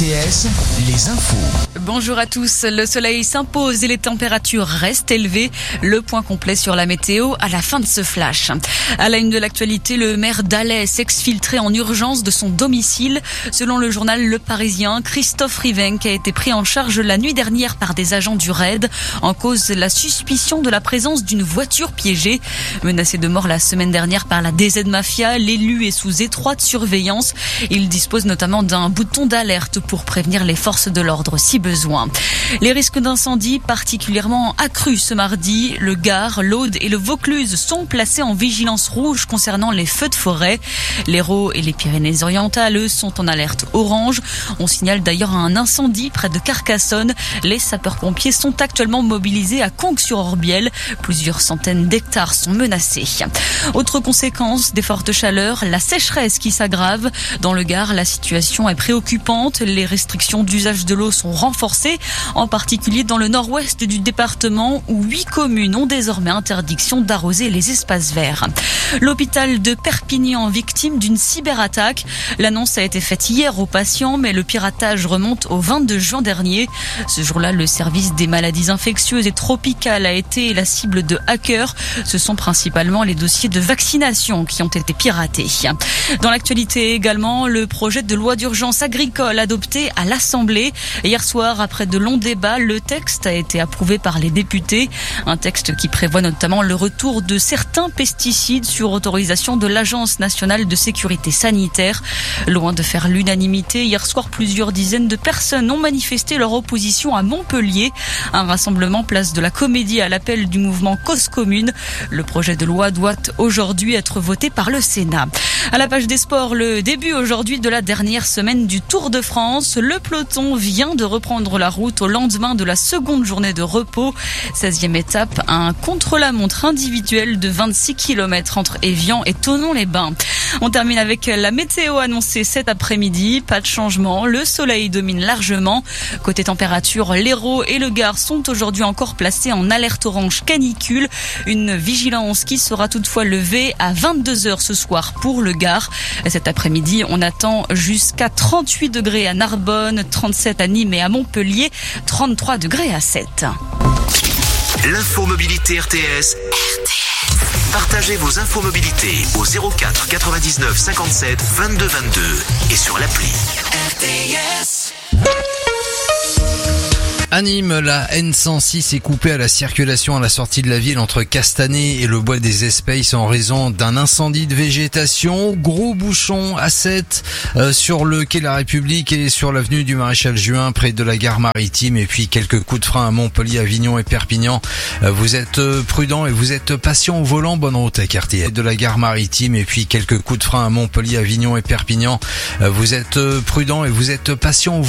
RTS, les infos. Bonjour à tous. Le soleil s'impose et les températures restent élevées. Le point complet sur la météo à la fin de ce flash. À la une de l'actualité, le maire d'Alais s'exfiltrait en urgence de son domicile. Selon le journal Le Parisien, Christophe Rivenc a été pris en charge la nuit dernière par des agents du RAID. En cause, la suspicion de la présence d'une voiture piégée. Menacé de mort la semaine dernière par la DZ Mafia, l'élu est sous étroite surveillance. Il dispose notamment d'un bouton d'alerte pour prévenir les forces de l'ordre si besoin. Les risques d'incendie particulièrement accrus ce mardi. Le Gard, l'Aude et le Vaucluse sont placés en vigilance rouge concernant les feux de forêt. L'Hérault et les Pyrénées-Orientales, eux, sont en alerte orange. On signale d'ailleurs un incendie près de Carcassonne. Les sapeurs-pompiers sont actuellement mobilisés à Conques-sur-Orbiel. Plusieurs centaines d'hectares sont menacés. Autre conséquence des fortes chaleurs, la sécheresse qui s'aggrave. Dans le Gard, la situation est préoccupante. Les restrictions d'usage de l'eau sont renforcées, en particulier dans le nord-ouest du département où 8 communes ont désormais interdiction d'arroser les espaces verts. L'hôpital de Perpignan, victime d'une cyberattaque. L'annonce a été faite hier aux patients, mais le piratage remonte au 22 juin dernier. Ce jour-là, le service des maladies infectieuses et tropicales a été la cible de hackers. Ce sont principalement les dossiers de vaccination qui ont été piratés. Dans l'actualité également, le projet de loi d'urgence agricole adopté à l'Assemblée. Hier soir, après de longs débats, le texte a été approuvé par les députés. Un texte qui prévoit notamment le retour de certains pesticides sur autorisation de l'Agence nationale de sécurité sanitaire. Loin de faire l'unanimité, hier soir, plusieurs dizaines de personnes ont manifesté leur opposition à Montpellier. Un rassemblement place de la Comédie à l'appel du mouvement Cause Commune. Le projet de loi doit aujourd'hui être voté par le Sénat. À la page des sports, le début aujourd'hui de la dernière semaine du Tour de France. Le peloton vient de reprendre la route au lendemain de la seconde journée de repos. 16e étape, un contre-la-montre individuel de 26 km entre Évian et Thonon-les-Bains. On termine avec la météo annoncée cet après-midi. Pas de changement, le soleil domine largement. Côté température, l'Hérault et le Gard sont aujourd'hui encore placés en alerte orange canicule. Une vigilance qui sera toutefois levée à 22h ce soir pour le Gard. Cet après-midi, on attend jusqu'à 38 degrés à Narbonne, 37 à Nîmes et à Montpellier, 33 degrés à 7. L'infomobilité RTS. Partagez vos infomobilités au 04 99 57 22 22 et sur l'appli RTS. À Nîmes, la N106 est coupée à la circulation à la sortie de la ville entre Castanet et le bois des Espèces en raison d'un incendie de végétation. Gros bouchon à 7 sur le quai de la République et sur l'avenue du Maréchal Juin près de la gare maritime, et puis quelques coups de frein à Montpellier, Avignon et Perpignan. Vous êtes prudents et vous êtes patients au volant. Bonne route à quartier de la gare maritime, et puis quelques coups de frein à Montpellier, Avignon et Perpignan. Vous êtes prudents et vous êtes patients au volant.